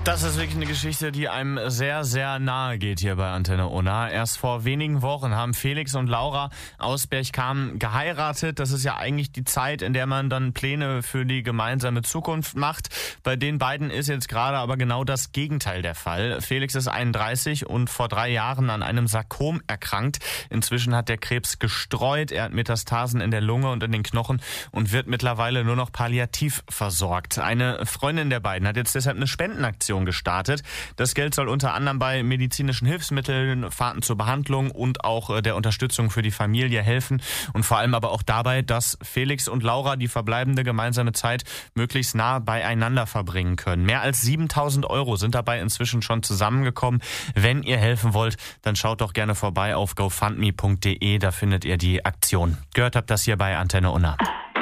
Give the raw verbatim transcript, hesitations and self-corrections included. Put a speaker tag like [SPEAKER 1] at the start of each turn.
[SPEAKER 1] Das ist wirklich eine Geschichte, die einem sehr, sehr nahe geht hier bei Antenne Unna. Erst vor wenigen Wochen haben Felix und Laura aus Berchtesgaden geheiratet. Das ist ja eigentlich die Zeit, in der man dann Pläne für die gemeinsame Zukunft macht. Bei den beiden ist jetzt gerade aber genau das Gegenteil der Fall. Felix ist einunddreißig und vor drei Jahren an einem Sarkom erkrankt. Inzwischen hat der Krebs gestreut. Er hat Metastasen in der Lunge und in den Knochen und wird mittlerweile nur noch palliativ versorgt. Eine Freundin der beiden hat jetzt deshalb eine Spendenaktion gestartet. Das Geld soll unter anderem bei medizinischen Hilfsmitteln, Fahrten zur Behandlung und auch der Unterstützung für die Familie helfen und vor allem aber auch dabei, dass Felix und Laura die verbleibende gemeinsame Zeit möglichst nah beieinander verbringen können. Mehr als siebentausend Euro sind dabei inzwischen schon zusammengekommen. Wenn ihr helfen wollt, dann schaut doch gerne vorbei auf gofundme punkt de, da findet ihr die Aktion. Gehört habt das hier bei Antenne Unna.